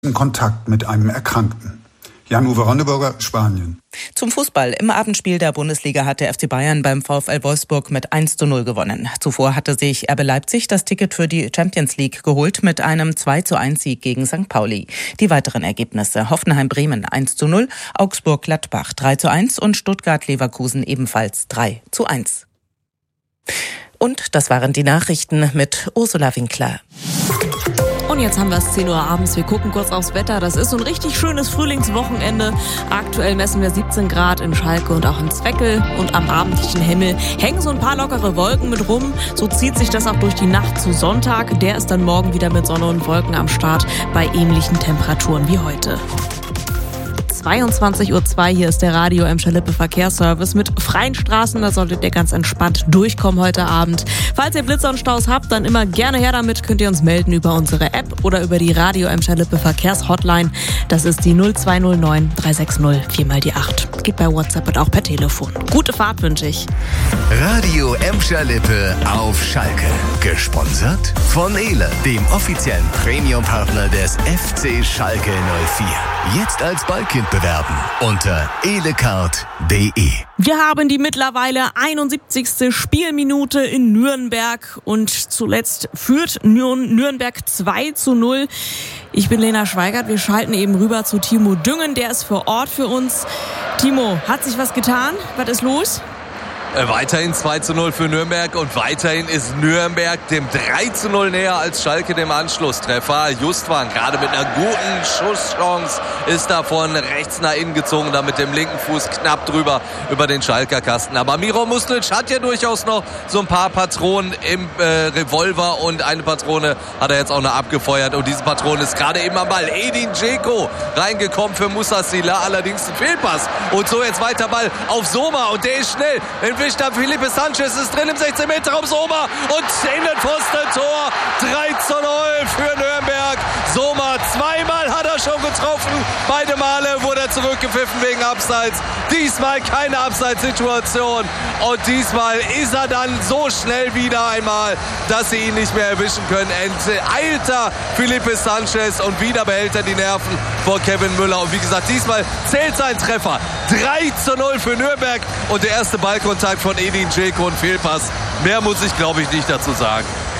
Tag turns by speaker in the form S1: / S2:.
S1: Kontakt mit einem Erkrankten. Jan-Uwe Ronneburger, Spanien.
S2: Zum Fußball. Im Abendspiel der Bundesliga hat der FC Bayern beim VfL Wolfsburg mit 1:0 gewonnen. Zuvor hatte sich RB Leipzig das Ticket für die Champions League geholt mit einem 2:1-Sieg gegen St. Pauli. Die weiteren Ergebnisse: Hoffenheim-Bremen 1:0, Augsburg-Gladbach 3:1 und Stuttgart-Leverkusen ebenfalls 3:1. Und das waren die Nachrichten mit Ursula Winkler.
S3: Und jetzt haben wir es 10 Uhr abends. Wir gucken kurz aufs Wetter. Das ist so ein richtig schönes Frühlingswochenende. Aktuell messen wir 17 Grad in Schalke und auch in Zweckel. Und am abendlichen Himmel hängen so ein paar lockere Wolken mit rum. So zieht sich das auch durch die Nacht zu Sonntag. Der ist dann morgen wieder mit Sonne und Wolken am Start bei ähnlichen Temperaturen wie heute. 22:02 Uhr, hier ist der Radio Emscher-Lippe Verkehrsservice mit freien Straßen. Da solltet ihr ganz entspannt durchkommen heute Abend. Falls ihr Blitzer und Staus habt, dann immer gerne her damit. Könnt ihr uns melden über unsere App oder über die Radio Emscher-Lippe Verkehrshotline. Das ist die 0209 360 4x8. Geht bei WhatsApp und auch per Telefon. Gute Fahrt wünsche ich.
S4: Radio Emscher-Lippe auf Schalke. Gesponsert von Ehle, dem offiziellen Premium-Partner des FC Schalke 04. Jetzt als Ballkind bewerben unter elecard.de.
S3: Wir haben die mittlerweile 71. Spielminute in Nürnberg und zuletzt führt Nürnberg 2:0. Ich bin Lena Schweigert, wir schalten eben rüber zu Timo Düngen, der ist vor Ort für uns. Timo, hat sich was getan? Was ist los?
S5: Weiterhin 2:0 für Nürnberg und weiterhin ist Nürnberg dem 3:0 näher als Schalke dem Anschlusstreffer. Justwan gerade mit einer guten Schusschance ist da von rechts nach innen gezogen, da mit dem linken Fuß knapp drüber über den Schalker Kasten. Aber Miro Muslic hat ja durchaus noch so ein paar Patronen im Revolver und eine Patrone hat er jetzt auch noch abgefeuert und diese Patrone ist gerade eben am Ball. Edin Dzeko reingekommen für Musa Sila, allerdings ein Fehlpass. Und so jetzt weiter Ball auf Soma und der ist schnell. Felipe Sanchez ist drin im 16-Meter-Raum. Soma und Innenpfosten-Tor. 3:0 für Nürnberg. Soma, zweimal hat er schon getroffen. Beide Male wurde er zurückgepfiffen wegen Abseits. Diesmal keine Abseitssituation. Und diesmal ist er dann so schnell wieder einmal, dass sie ihn nicht mehr erwischen können. Eilter Felipe Sanchez und wieder behält er die Nerven vor Kevin Müller. Und wie gesagt, diesmal zählt sein Treffer. 3:0 für Nürnberg und der erste Ballkontakt von Edin Dzeko und Fehlpass. Mehr muss ich, glaube ich, nicht dazu sagen.